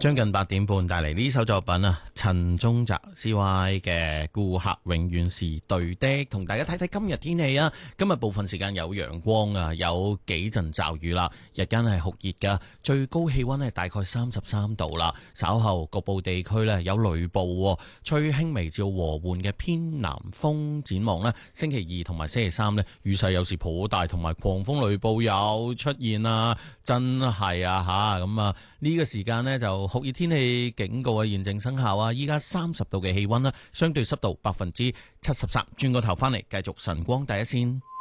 將近8點半帶嚟呢首作品啊，陳宗澤 CY 嘅顧客永遠是對的，同大家睇睇今日天氣啊。今日部分時間有陽光啊，有幾陣驟雨啦，日間係酷熱噶，最高氣溫係大概33度啦。稍後局部地區咧有雷暴，吹輕微至和緩嘅偏南風。展望咧，星期2同埋星期3咧，雨勢有時頗大，同埋狂風雷暴又出現啦，真係啊吓咁啊！呢個時間呢，就酷熱天氣警告嘅現正生效啊！依家30度嘅氣溫啦，相對濕度73%。轉個頭翻嚟繼續晨光第一線。